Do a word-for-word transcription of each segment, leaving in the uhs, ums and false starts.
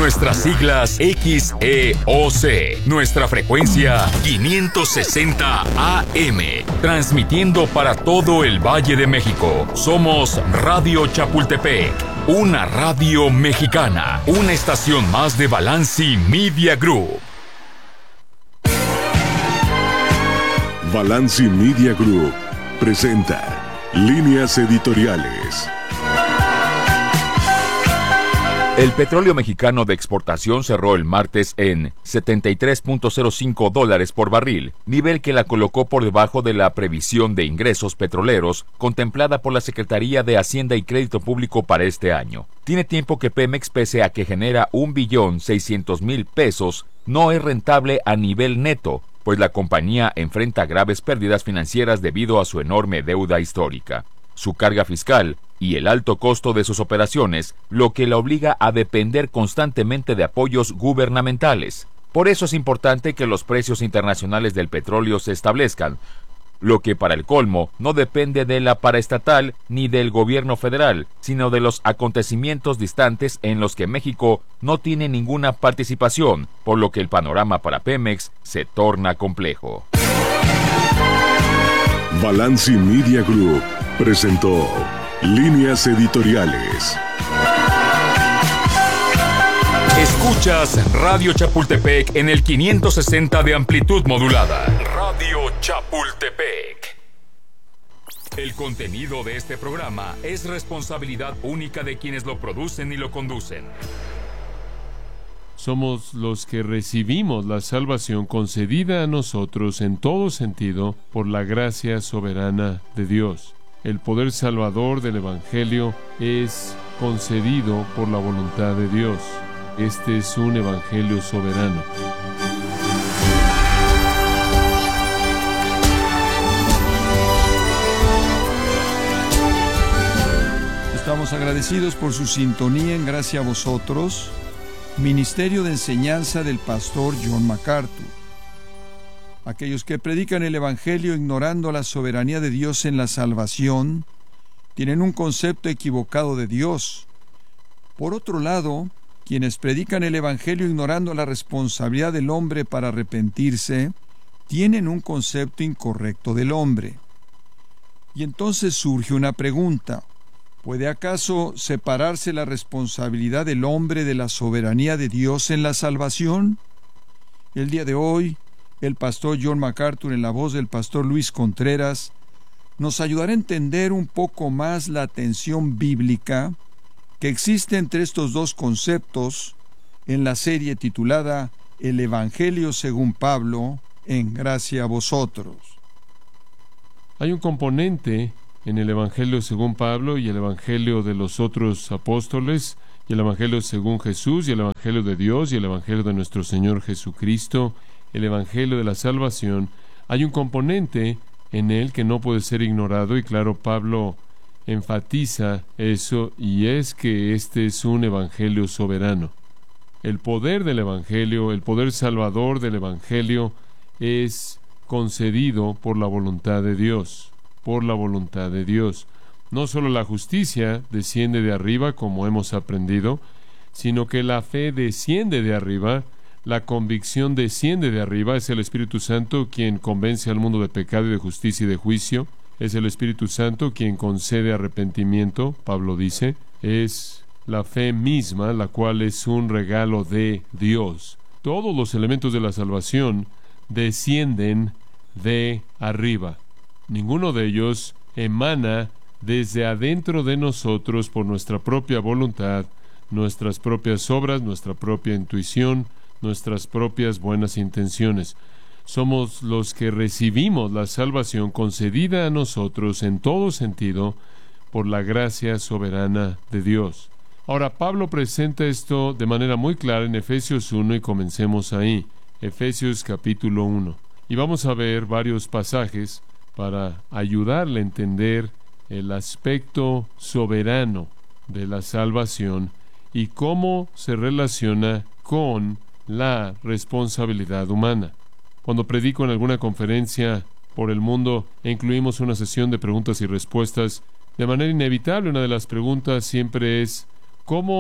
Nuestras siglas X E O C. Nuestra frecuencia quinientos sesenta A M. Transmitiendo para todo el Valle de México. Somos Radio Chapultepec, una radio mexicana. Una estación más de Balanci Media Group. Balanci Media Group presenta Líneas Editoriales. El petróleo mexicano de exportación cerró el martes en setenta y tres punto cero cinco dólares por barril, nivel que la colocó por debajo de la previsión de ingresos petroleros contemplada por la Secretaría de Hacienda y Crédito Público para este año. Tiene tiempo que Pemex, pese a que genera un billón seiscientos mil pesos, no es rentable a nivel neto, pues la compañía enfrenta graves pérdidas financieras debido a su enorme deuda histórica, su carga fiscal y el alto costo de sus operaciones, lo que la obliga a depender constantemente de apoyos gubernamentales. Por eso es importante que los precios internacionales del petróleo se establezcan, lo que para el colmo no depende de la paraestatal ni del gobierno federal, sino de los acontecimientos distantes en los que México no tiene ninguna participación, por lo que el panorama para Pemex se torna complejo. Balanci Media Group presentó Líneas Editoriales. Escuchas Radio Chapultepec en el quinientos sesenta de amplitud modulada. Radio Chapultepec. El contenido de este programa es responsabilidad única de quienes lo producen y lo conducen. Somos los que recibimos la salvación concedida a nosotros en todo sentido por la gracia soberana de Dios. El poder salvador del Evangelio es concedido por la voluntad de Dios. Este es un Evangelio soberano. Estamos agradecidos por su sintonía en Gracia a Vosotros, Ministerio de Enseñanza del Pastor John MacArthur. Aquellos que predican el Evangelio ignorando la soberanía de Dios en la salvación, tienen un concepto equivocado de Dios. Por otro lado, quienes predican el Evangelio ignorando la responsabilidad del hombre para arrepentirse, tienen un concepto incorrecto del hombre. Y entonces surge una pregunta: ¿puede acaso separarse la responsabilidad del hombre de la soberanía de Dios en la salvación? El día de hoy, el pastor John MacArthur, en la voz del pastor Luis Contreras, nos ayudará a entender un poco más la tensión bíblica que existe entre estos dos conceptos en la serie titulada El Evangelio según Pablo, en Gracia a Vosotros. Hay un componente en el Evangelio según Pablo y el Evangelio de los otros apóstoles, y el Evangelio según Jesús, y el Evangelio de Dios, y el Evangelio de nuestro Señor Jesucristo, el Evangelio de la salvación. Hay un componente en él que no puede ser ignorado, y claro, Pablo enfatiza eso, y es que este es un Evangelio soberano. El poder del Evangelio, el poder salvador del Evangelio, es concedido por la voluntad de Dios, por la voluntad de Dios. No solo la justicia desciende de arriba, como hemos aprendido, sino que la fe desciende de arriba, la convicción desciende de arriba. Es el Espíritu Santo quien convence al mundo de pecado y de justicia y de juicio. Es el Espíritu Santo quien concede arrepentimiento, Pablo dice. Es la fe misma, la cual es un regalo de Dios. Todos los elementos de la salvación descienden de arriba. Ninguno de ellos emana desde adentro de nosotros por nuestra propia voluntad, nuestras propias obras, nuestra propia intuición, nuestras propias buenas intenciones. Somos los que recibimos la salvación concedida a nosotros en todo sentido por la gracia soberana de Dios. Ahora, Pablo presenta esto de manera muy clara en Efesios uno, y comencemos ahí. Efesios capítulo uno. Y vamos a ver varios pasajes para ayudarle a entender el aspecto soberano de la salvación y cómo se relaciona con la responsabilidad humana. Cuando predico en alguna conferencia por el mundo e incluimos una sesión de preguntas y respuestas, de manera inevitable una de las preguntas siempre es: ¿cómo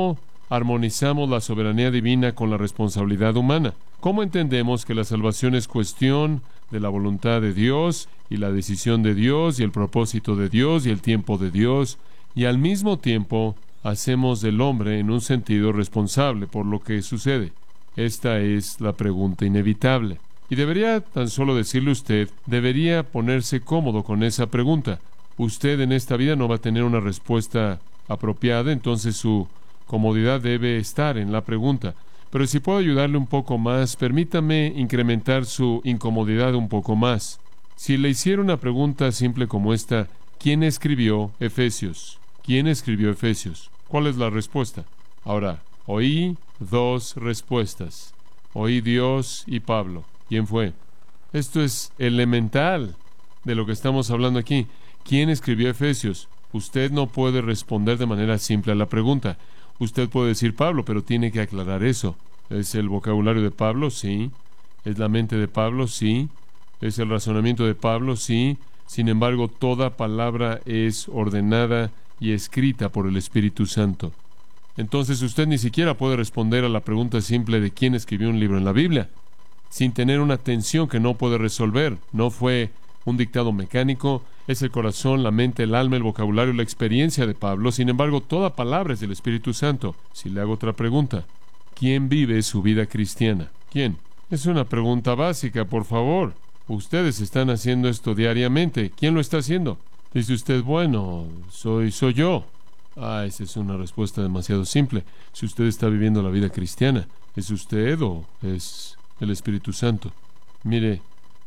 armonizamos la soberanía divina con la responsabilidad humana? ¿Cómo entendemos que la salvación es cuestión de la voluntad de Dios y la decisión de Dios y el propósito de Dios y el tiempo de Dios, y al mismo tiempo hacemos del hombre en un sentido responsable por lo que sucede? Esta es la pregunta inevitable. Y debería tan solo decirle usted, debería ponerse cómodo con esa pregunta. Usted en esta vida no va a tener una respuesta apropiada, entonces su comodidad debe estar en la pregunta. Pero si puedo ayudarle un poco más, permítame incrementar su incomodidad un poco más. Si le hiciera una pregunta simple como esta, ¿quién escribió Efesios? ¿Quién escribió Efesios? ¿Cuál es la respuesta? Ahora, oí dos respuestas. Oí Dios y Pablo. ¿Quién fue? Esto es elemental de lo que estamos hablando aquí. ¿Quién escribió Efesios? Usted no puede responder de manera simple a la pregunta. Usted puede decir Pablo, pero tiene que aclarar eso. ¿Es el vocabulario de Pablo? Sí. ¿Es la mente de Pablo? Sí. ¿Es el razonamiento de Pablo? Sí. Sin embargo, toda palabra es ordenada y escrita por el Espíritu Santo. Entonces usted ni siquiera puede responder a la pregunta simple de quién escribió un libro en la Biblia, sin tener una tensión que no puede resolver. No fue un dictado mecánico, es el corazón, la mente, el alma, el vocabulario, la experiencia de Pablo. Sin embargo, toda palabra es del Espíritu Santo. Si le hago otra pregunta, ¿quién vive su vida cristiana? ¿Quién? Es una pregunta básica, por favor. Ustedes están haciendo esto diariamente. ¿Quién lo está haciendo? Dice usted, bueno, soy, soy yo. Ah, esa es una respuesta demasiado simple. Si usted está viviendo la vida cristiana, ¿es usted o es el Espíritu Santo? Mire,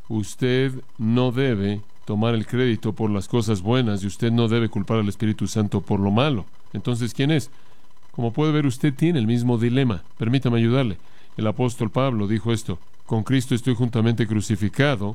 usted no debe tomar el crédito por las cosas buenas y usted no debe culpar al Espíritu Santo por lo malo. Entonces, ¿quién es? Como puede ver, usted tiene el mismo dilema. Permítame ayudarle. El apóstol Pablo dijo esto: con Cristo estoy juntamente crucificado,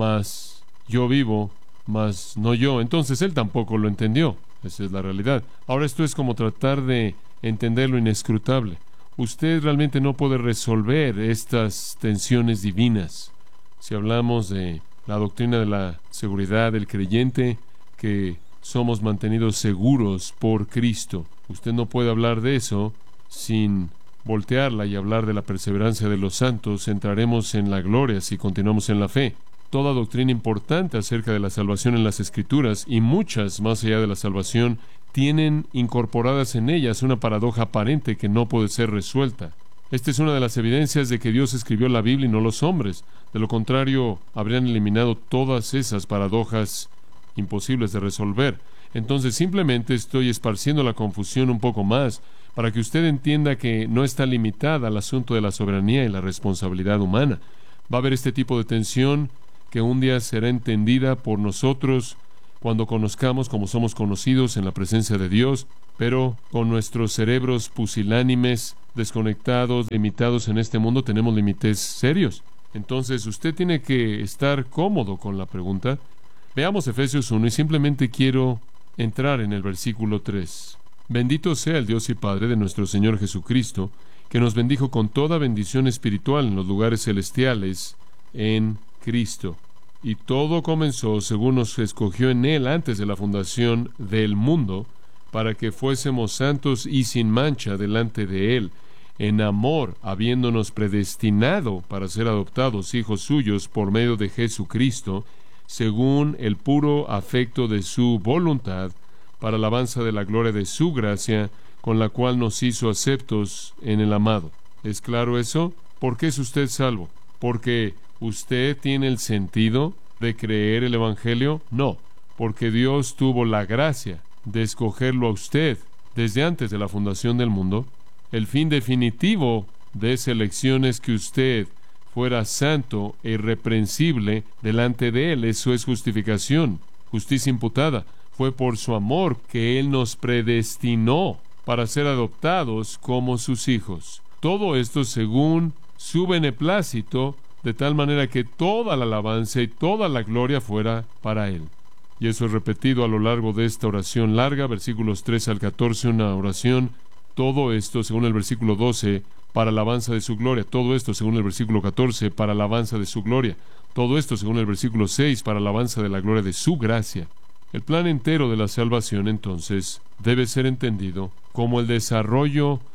mas yo vivo, mas no yo. Entonces él tampoco lo entendió. Esa es la realidad. Ahora, esto es como tratar de entender lo inescrutable. Usted realmente no puede resolver estas tensiones divinas. Si hablamos de la doctrina de la seguridad del creyente, que somos mantenidos seguros por Cristo, usted no puede hablar de eso sin voltearla y hablar de la perseverancia de los santos. Entraremos en la gloria si continuamos en la fe. Toda doctrina importante acerca de la salvación en las Escrituras, y muchas más allá de la salvación, tienen incorporadas en ellas una paradoja aparente que no puede ser resuelta. Esta es una de las evidencias de que Dios escribió la Biblia y no los hombres. De lo contrario, habrían eliminado todas esas paradojas imposibles de resolver. Entonces, simplemente estoy esparciendo la confusión un poco más para que usted entienda que no está limitada al asunto de la soberanía y la responsabilidad humana. Va a haber este tipo de tensión que un día será entendida por nosotros cuando conozcamos como somos conocidos en la presencia de Dios, pero con nuestros cerebros pusilánimes, desconectados, limitados en este mundo, tenemos límites serios. Entonces, usted tiene que estar cómodo con la pregunta. Veamos Efesios uno y simplemente quiero entrar en el versículo tres. Bendito sea el Dios y Padre de nuestro Señor Jesucristo, que nos bendijo con toda bendición espiritual en los lugares celestiales en Cristo. Y todo comenzó según nos escogió en Él antes de la fundación del mundo, para que fuésemos santos y sin mancha delante de Él, en amor, habiéndonos predestinado para ser adoptados hijos suyos por medio de Jesucristo, según el puro afecto de su voluntad, para alabanza de la gloria de su gracia, con la cual nos hizo aceptos en el amado. ¿Es claro eso? ¿Por qué es usted salvo? ¿Porque usted tiene el sentido de creer el Evangelio? No, porque Dios tuvo la gracia de escogerlo a usted desde antes de la fundación del mundo. El fin definitivo de esa elección es que usted fuera santo e irreprensible delante de Él. Eso es justificación, justicia imputada. Fue por su amor que Él nos predestinó para ser adoptados como sus hijos. Todo esto según su beneplácito, de tal manera que toda la alabanza y toda la gloria fuera para Él. Y eso es repetido a lo largo de esta oración larga, versículos tres al catorce, una oración. Todo esto, según el versículo doce, para alabanza de su gloria. Todo esto, según el versículo catorce, para alabanza de su gloria. Todo esto, según el versículo seis, para alabanza de la gloria de su gracia. El plan entero de la salvación, entonces, debe ser entendido como el desarrollo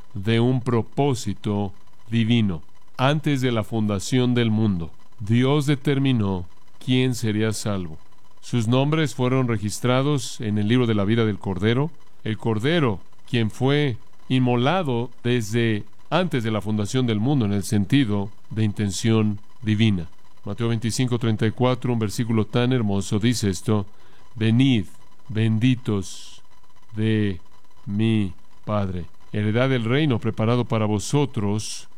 de un propósito divino. Antes de la fundación del mundo, Dios determinó quién sería salvo. Sus nombres fueron registrados en el libro de la vida del Cordero. El Cordero, quien fue inmolado desde antes de la fundación del mundo en el sentido de intención divina. Mateo veinticinco, treinta y cuatro, un versículo tan hermoso, dice esto: venid, benditos de mi Padre, heredad del reino preparado para vosotros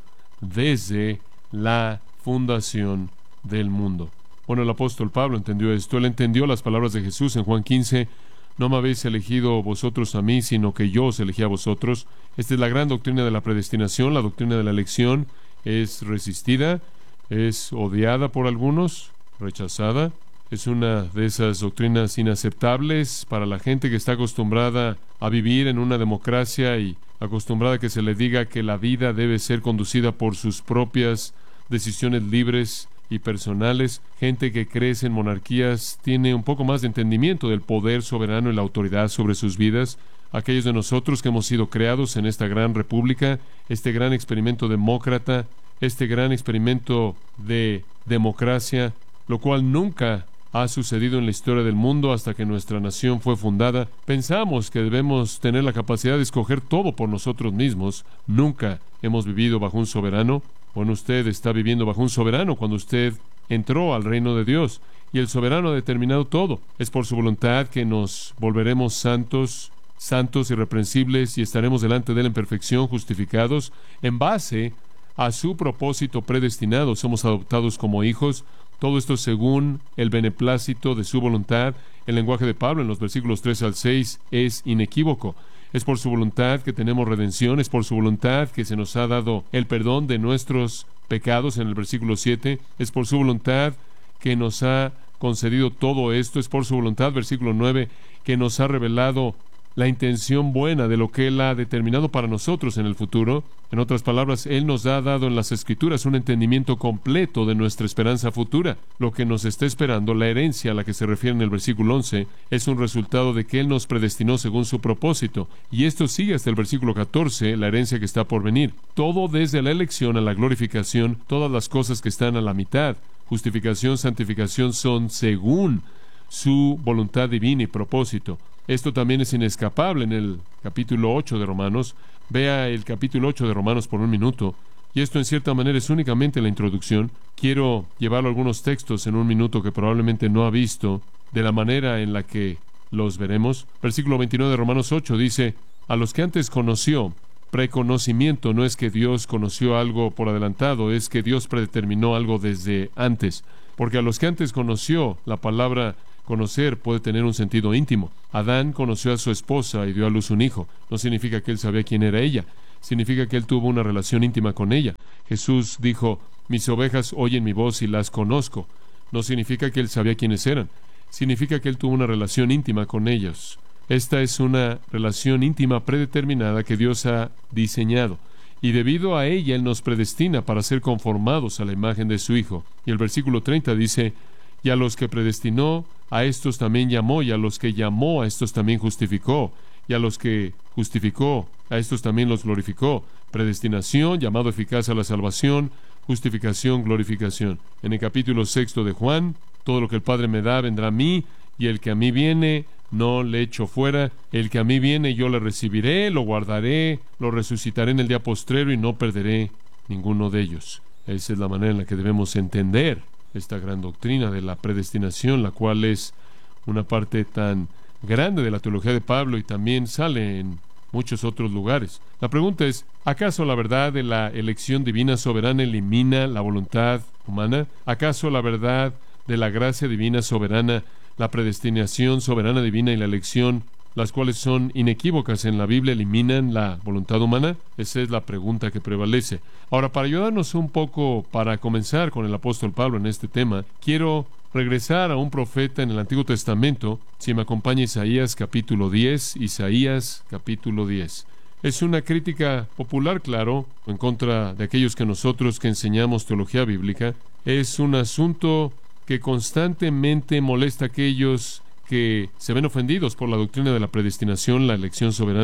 desde la fundación del mundo. Bueno, el apóstol Pablo entendió esto. Él entendió las palabras de Jesús en Juan quince: no me habéis elegido vosotros a mí, sino que yo os elegí a vosotros. Esta es la gran doctrina de la predestinación. La doctrina de la elección es resistida, es odiada por algunos, rechazada. Es una de esas doctrinas inaceptables para la gente que está acostumbrada a vivir en una democracia y acostumbrada a que se le diga que la vida debe ser conducida por sus propias decisiones libres y personales. Gente que crece en monarquías tiene un poco más de entendimiento del poder soberano y la autoridad sobre sus vidas. Aquellos de nosotros que hemos sido creados en esta gran república, este gran experimento demócrata, este gran experimento de democracia, lo cual nunca ha sucedido en la historia del mundo hasta que nuestra nación fue fundada. Pensamos que debemos tener la capacidad de escoger todo por nosotros mismos. Nunca hemos vivido bajo un soberano. Bueno, usted está viviendo bajo un soberano cuando usted entró al reino de Dios, y el soberano ha determinado todo. Es por su voluntad que nos volveremos santos, santos, irreprensibles, y estaremos delante de Él en perfección, justificados, en base a su propósito predestinado. Somos adoptados como hijos. Todo esto según el beneplácito de su voluntad. El lenguaje de Pablo en los versículos tres al seis es inequívoco. Es por su voluntad que tenemos redención, es por su voluntad que se nos ha dado el perdón de nuestros pecados en el versículo siete, es por su voluntad que nos ha concedido todo esto, es por su voluntad, versículo nueve, que nos ha revelado la intención buena de lo que Él ha determinado para nosotros en el futuro. En otras palabras, Él nos ha dado en las Escrituras un entendimiento completo de nuestra esperanza futura. Lo que nos está esperando, la herencia a la que se refiere en el versículo once, es un resultado de que Él nos predestinó según su propósito. Y esto sigue hasta el versículo catorce, la herencia que está por venir. Todo desde la elección a la glorificación, todas las cosas que están a la mitad, justificación, santificación, son según su voluntad divina y propósito. Esto también es inescapable en el capítulo ocho de Romanos. Vea el capítulo ocho de Romanos por un minuto. Y esto en cierta manera es únicamente la introducción. Quiero llevarlo a algunos textos en un minuto que probablemente no ha visto, de la manera en la que los veremos. Versículo veintinueve de Romanos ocho dice: a los que antes conoció, preconocimiento no es que Dios conoció algo por adelantado, es que Dios predeterminó algo desde antes. Porque a los que antes conoció, la palabra conocer puede tener un sentido íntimo. Adán conoció a su esposa y dio a luz un hijo. No significa que él sabía quién era ella. Significa que él tuvo una relación íntima con ella. Jesús dijo: mis ovejas oyen mi voz y las conozco. No significa que él sabía quiénes eran. Significa que él tuvo una relación íntima con ellos. Esta es una relación íntima predeterminada que Dios ha diseñado. Y debido a ella, Él nos predestina para ser conformados a la imagen de su Hijo. Y el versículo treinta dice: y a los que predestinó, a estos también llamó, y a los que llamó, a estos también justificó, y a los que justificó, a estos también los glorificó. Predestinación, llamado eficaz a la salvación; justificación, glorificación. En el capítulo sexto de Juan: todo lo que el Padre me da vendrá a mí, y el que a mí viene no le echo fuera. El que a mí viene yo le recibiré, lo guardaré, lo resucitaré en el día postrero, y no perderé ninguno de ellos. Esa es la manera en la que debemos entender esta gran doctrina de la predestinación, la cual es una parte tan grande de la teología de Pablo y también sale en muchos otros lugares. La pregunta es: ¿acaso la verdad de la elección divina soberana elimina la voluntad humana? ¿Acaso la verdad de la gracia divina soberana, la predestinación soberana divina y la elección, las cuales son inequívocas en la Biblia, eliminan la voluntad humana? Esa es la pregunta que prevalece. Ahora, para ayudarnos un poco, para comenzar con el apóstol Pablo en este tema, quiero regresar a un profeta en el Antiguo Testamento. Si me acompaña Isaías capítulo diez, Isaías capítulo diez. Es una crítica popular, claro, en contra de aquellos que nosotros que enseñamos teología bíblica. Es un asunto que constantemente molesta a aquellos que se ven ofendidos por la doctrina de la predestinación, la elección soberana.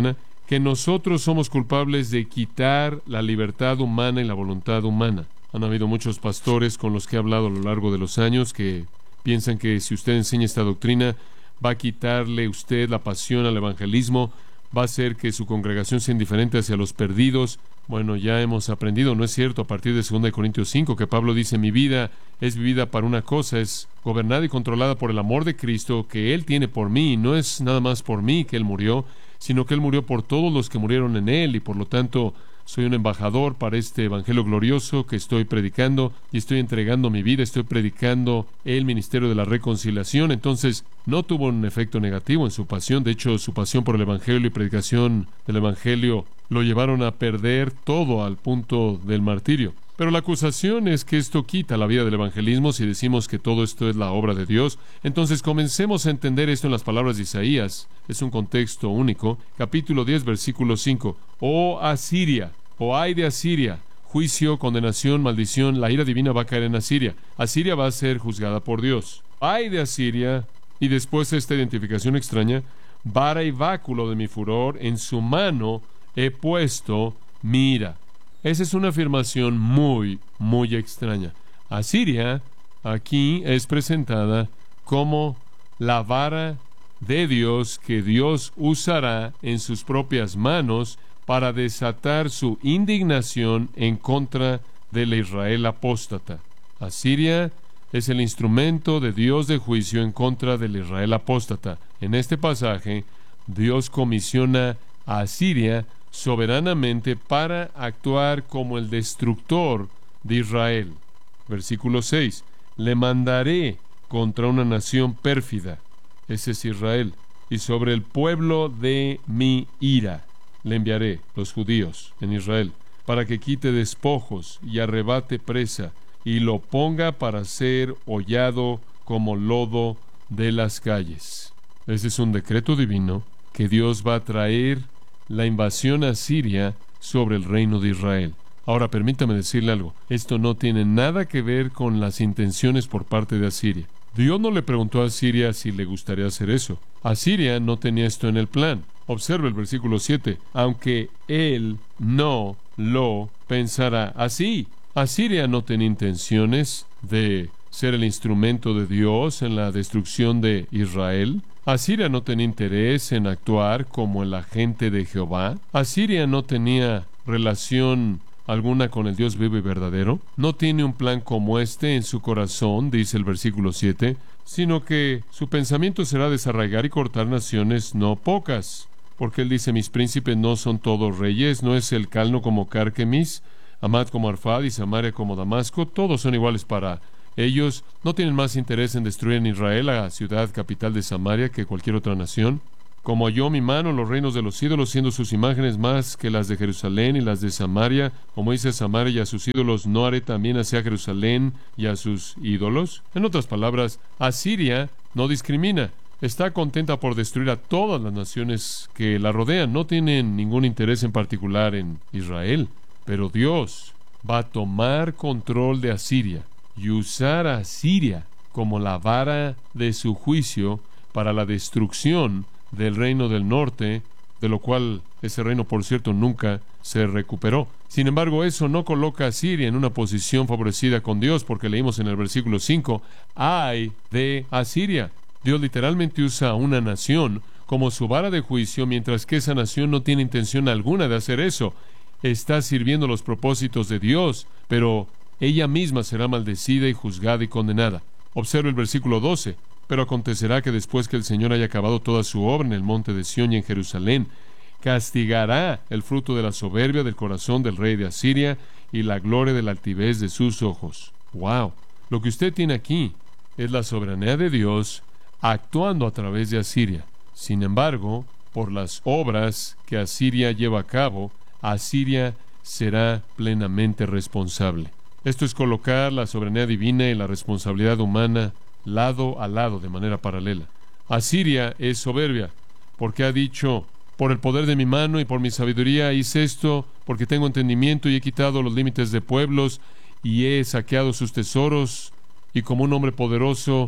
que nosotros somos culpables de quitar la libertad humana y la voluntad humana. Han habido muchos pastores con los que he hablado a lo largo de los años que piensan que si usted enseña esta doctrina, va a quitarle usted la pasión al evangelismo, va a hacer que su congregación sea indiferente hacia los perdidos. Bueno, ya hemos aprendido, ¿no es cierto?, a partir de segunda de Corintios cinco, que Pablo dice, mi vida es vivida para una cosa, es gobernada y controlada por el amor de Cristo que Él tiene por mí, y no es nada más por mí que Él murió, sino que Él murió por todos los que murieron en Él, y por lo tanto soy un embajador para este evangelio glorioso que estoy predicando, y estoy entregando mi vida, estoy predicando el ministerio de la reconciliación. Entonces, no tuvo un efecto negativo en su pasión. De hecho, su pasión por el evangelio y predicación del evangelio lo llevaron a perder todo al punto del martirio. Pero la acusación es que esto quita la vida del evangelismo si decimos que todo esto es la obra de Dios. Entonces comencemos a entender esto en las palabras de Isaías. Es un contexto único. Capítulo diez, versículo cinco. Oh Asiria, oh ay de Asiria, juicio, condenación, maldición, la ira divina va a caer en Asiria. Asiria va a ser juzgada por Dios. Ay de Asiria, y después esta identificación extraña, vara y báculo de mi furor, en su mano he puesto mi ira. Esa es una afirmación muy, muy extraña. Asiria aquí es presentada como la vara de Dios que Dios usará en sus propias manos para desatar su indignación en contra del Israel apóstata. Asiria es el instrumento de Dios de juicio en contra del Israel apóstata. En este pasaje, Dios comisiona a Asiria soberanamente para actuar como el destructor de Israel. Versículo seis. Le mandaré contra una nación pérfida, ese es Israel, y sobre el pueblo de mi ira le enviaré, los judíos en Israel, para que quite despojos y arrebate presa, y lo ponga para ser hollado como lodo de las calles. Ese es un decreto divino que Dios va a traer la invasión a Siria sobre el reino de Israel. Ahora, permítame decirle algo. Esto no tiene nada que ver con las intenciones por parte de Asiria. Dios no le preguntó a Asiria si le gustaría hacer eso. Asiria no tenía esto en el plan. Observe el versículo siete. Aunque él no lo pensará así. Asiria no tenía intenciones de ser el instrumento de Dios en la destrucción de Israel. Asiria no tenía interés en actuar como el agente de Jehová. Asiria no tenía relación alguna con el Dios vivo y verdadero. No tiene un plan como este en su corazón, dice el versículo siete, sino que su pensamiento será desarraigar y cortar naciones no pocas. Porque él dice, mis príncipes no son todos reyes, no es el Calno como Carquemis, Amad como Arfad y Samaria como Damasco, todos son iguales para ellos. No tienen más interés en destruir en Israel, la ciudad capital de Samaria, que cualquier otra nación. Como halló mi mano los reinos de los ídolos, siendo sus imágenes más que las de Jerusalén y las de Samaria, como dice Samaria y a sus ídolos, ¿no haré también hacia Jerusalén y a sus ídolos? En otras palabras, Asiria no discrimina. Está contenta por destruir a todas las naciones que la rodean. No tienen ningún interés en particular en Israel. Pero Dios va a tomar control de Asiria y usar a Asiria como la vara de su juicio para la destrucción del reino del norte, de lo cual ese reino, por cierto, nunca se recuperó. Sin embargo, eso no coloca a Asiria en una posición favorecida con Dios, porque leímos en el versículo cinco, ¡ay de Asiria! Dios literalmente usa a una nación como su vara de juicio, mientras que esa nación no tiene intención alguna de hacer eso. Está sirviendo los propósitos de Dios, pero ella misma será maldecida y juzgada y condenada. Observe el versículo doce. Pero acontecerá que después que el Señor haya acabado toda su obra en el monte de Sión y en Jerusalén, castigará el fruto de la soberbia del corazón del rey de Asiria y la gloria de la altivez de sus ojos. ¡Wow! Lo que usted tiene aquí es la soberanía de Dios actuando a través de Asiria. Sin embargo, por las obras que Asiria lleva a cabo, Asiria será plenamente responsable. Esto es colocar la soberanía divina y la responsabilidad humana lado a lado de manera paralela. Asiria es soberbia porque ha dicho, por el poder de mi mano y por mi sabiduría hice esto, porque tengo entendimiento y he quitado los límites de pueblos y he saqueado sus tesoros, y como un hombre poderoso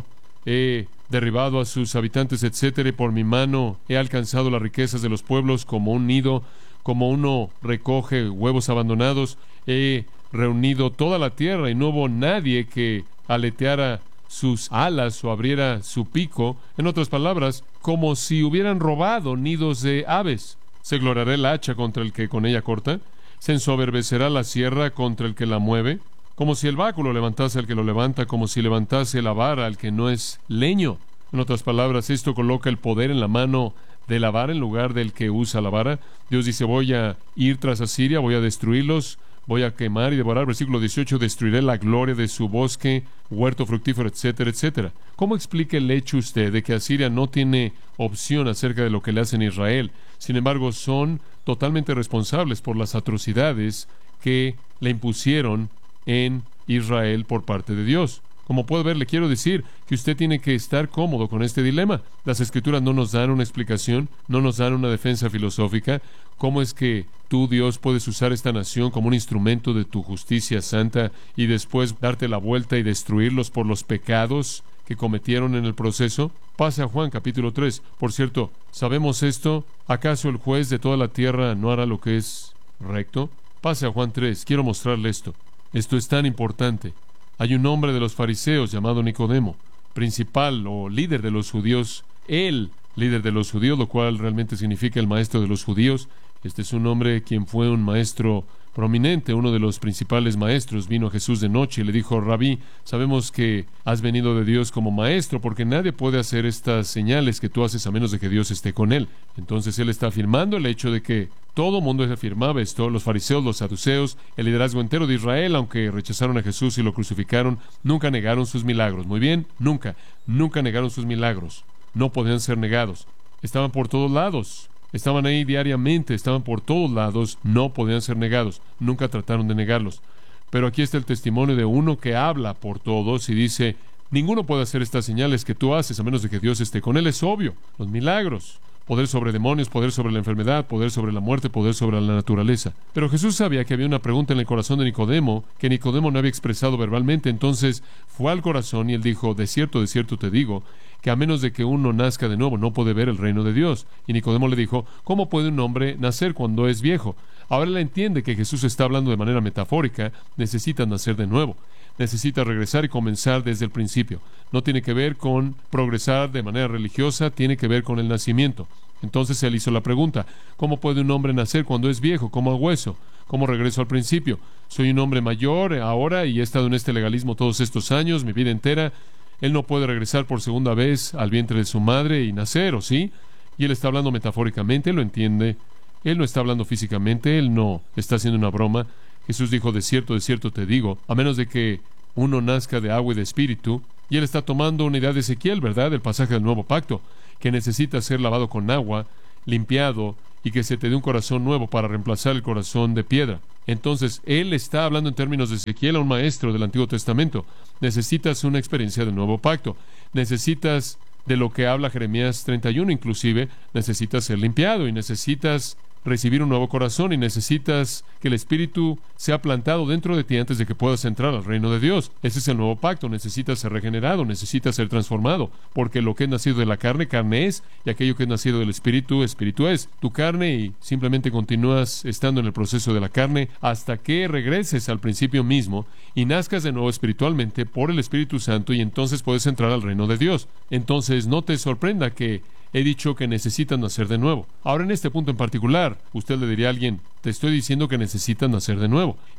he derribado a sus habitantes, etcétera, y por mi mano he alcanzado las riquezas de los pueblos como un nido, como uno recoge huevos abandonados. He reunido toda la tierra y no hubo nadie que aleteara sus alas o abriera su pico. En otras palabras, como si hubieran robado nidos de aves. ¿Se gloriará el hacha contra el que con ella corta? ¿Se ensoberbecerá la sierra contra el que la mueve? Como si el báculo levantase al que lo levanta, como si levantase la vara al que no es leño. En otras palabras, esto coloca el poder en la mano de la vara en lugar del que usa la vara. Dios dice, voy a ir tras Asiria, voy a destruirlos, voy a quemar y devorar. Versículo dieciocho, destruiré la gloria de su bosque, huerto fructífero, etcétera, etcétera. ¿Cómo explica el hecho usted de que Asiria no tiene opción acerca de lo que le hacen a Israel? Sin embargo, son totalmente responsables por las atrocidades que le impusieron en Israel por parte de Dios. Como puede ver, le quiero decir que usted tiene que estar cómodo con este dilema. Las Escrituras no nos dan una explicación, no nos dan una defensa filosófica. ¿Cómo es que tú, Dios, puedes usar esta nación como un instrumento de tu justicia santa y después darte la vuelta y destruirlos por los pecados que cometieron en el proceso? Pase a Juan capítulo tres. Por cierto, ¿sabemos esto? ¿Acaso el juez de toda la tierra no hará lo que es recto? Pase a Juan tres. Quiero mostrarle esto. Esto es tan importante. Hay un hombre de los fariseos llamado Nicodemo, principal o líder de los judíos, el líder de los judíos, lo cual realmente significa el maestro de los judíos. Este es un hombre quien fue un maestro prominente, uno de los principales maestros. Vino a Jesús de noche y le dijo, Rabí, sabemos que has venido de Dios como maestro, porque nadie puede hacer estas señales que tú haces a menos de que Dios esté con él. Entonces él está afirmando el hecho de que todo mundo afirmaba esto, los fariseos, los saduceos, el liderazgo entero de Israel, aunque rechazaron a Jesús y lo crucificaron, nunca negaron sus milagros. Muy bien, nunca, nunca negaron sus milagros. No podían ser negados. Estaban por todos lados. Estaban ahí diariamente, estaban por todos lados, no podían ser negados, nunca trataron de negarlos. Pero aquí está el testimonio de uno que habla por todos y dice, ninguno puede hacer estas señales que tú haces a menos de que Dios esté con él. Es obvio, los milagros, poder sobre demonios, poder sobre la enfermedad, poder sobre la muerte, poder sobre la naturaleza. Pero Jesús sabía que había una pregunta en el corazón de Nicodemo, que Nicodemo no había expresado verbalmente. Entonces fue al corazón y él dijo, de cierto, de cierto te digo, que a menos de que uno nazca de nuevo no puede ver el reino de Dios. Y Nicodemo le dijo, ¿cómo puede un hombre nacer cuando es viejo? Ahora él entiende que Jesús está hablando de manera metafórica. Necesita nacer de nuevo, necesita regresar y comenzar desde el principio. No tiene que ver con progresar de manera religiosa, tiene que ver con el nacimiento. Entonces él hizo la pregunta, ¿cómo puede un hombre nacer cuando es viejo, como a hueso? ¿Cómo regreso al principio? Soy un hombre mayor ahora y he estado en este legalismo todos estos años, mi vida entera. Él no puede regresar por segunda vez al vientre de su madre y nacer, ¿o sí? Y él está hablando metafóricamente, él lo entiende. Él no está hablando físicamente, él no está haciendo una broma. Jesús dijo, de cierto, de cierto te digo, a menos de que uno nazca de agua y de espíritu. Y él está tomando una idea de Ezequiel, ¿verdad? El pasaje del Nuevo Pacto, que necesita ser lavado con agua, limpiado, y que se te dé un corazón nuevo para reemplazar el corazón de piedra. Entonces, él está hablando en términos de Ezequiel a un maestro del Antiguo Testamento. Necesitas una experiencia del Nuevo Pacto. Necesitas de lo que habla Jeremías treinta y uno, inclusive, necesitas ser limpiado y necesitas recibir un nuevo corazón y necesitas que el Espíritu sea plantado dentro de ti antes de que puedas entrar al reino de Dios. Ese es el nuevo pacto. Necesitas ser regenerado, necesitas ser transformado, porque lo que es nacido de la carne, carne es, y aquello que es nacido del Espíritu, Espíritu es. Tu carne, y simplemente continúas estando en el proceso de la carne hasta que regreses al principio mismo y nazcas de nuevo espiritualmente por el Espíritu Santo, y entonces puedes entrar al reino de Dios. Entonces no te sorprenda que he dicho que necesitan nacer de nuevo. Ahora, en este punto en particular, usted le diría a alguien, te estoy diciendo que necesitan nacer de nuevo.